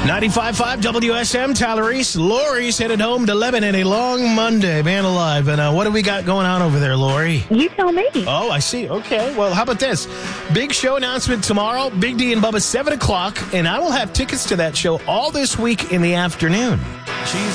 95.5 WSM, Tyler Reese. Lori's headed home to Lebanon, a long Monday, man alive. And what do we got going on over there, Lori? You tell me. Oh, I see. Okay. Well, how about this? Big show announcement tomorrow. Big D and Bubba, 7 o'clock. And I will have tickets to that show all this week in the afternoon.